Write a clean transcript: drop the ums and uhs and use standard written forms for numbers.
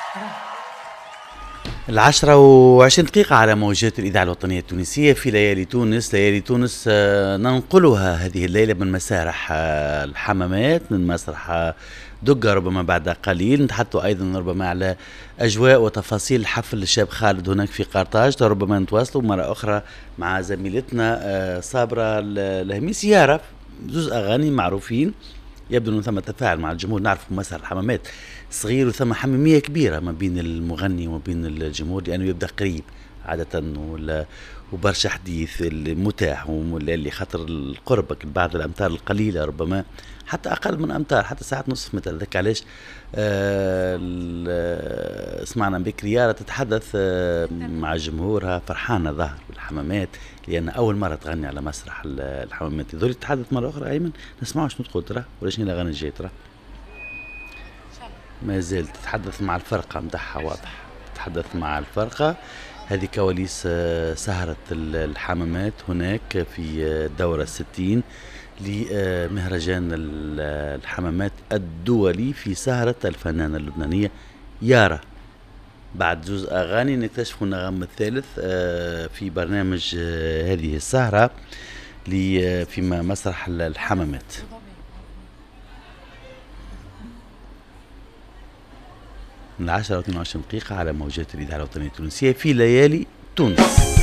10:20 على موجات الإذاعة الوطنية التونسية في ليالي تونس. ليالي تونس ننقلها هذه الليلة من مسارح الحمامات، من مسرح دقة ربما بعد قليل. نتحدث أيضا ربما على أجواء وتفاصيل حفل الشاب خالد هناك في قرطاج. ربما نتواصلوا مرة أخرى مع زميلتنا صابرة الهميسي. يعرف زوز أغاني معروفين، يبدو أنه ثم تفاعل مع الجمهور. نعرف مسرح الحمامات صغير وثم حميمية كبيرة ما بين المغني وما بين الجمهور، لأنه يبدأ قريب عادة وبرشا حديث المتاح واللي خاطر قربك بعض الأمتار القليلة، ربما حتى أقل من أمتار، حتى ساعات نصف متر. ذاك علاش سمعنا بكريارة تتحدث مع جمهورها فرحانة ظهر بالحمامات، لأن أول مرة تغني على مسرح الحمامات. ذولي تتحدث مرة أخرى أيمن، نسمعوا شنو تقول ترى ولا شنو الأغاني الجاية ترى. ما زالت تتحدث مع الفرقة متاعها، واضح تتحدث مع الفرقة. هذه كواليس سهرة الحمامات هناك في الدورة 60 لمهرجان الحمامات الدولي في سهرة الفنانة اللبنانية يارا. بعد زوز أغاني نكتشف النغم الثالث في برنامج هذه السهرة في مسرح الحمامات. من 10:22 على موجات الإذاعة الوطنية التونسية في ليالي تونس.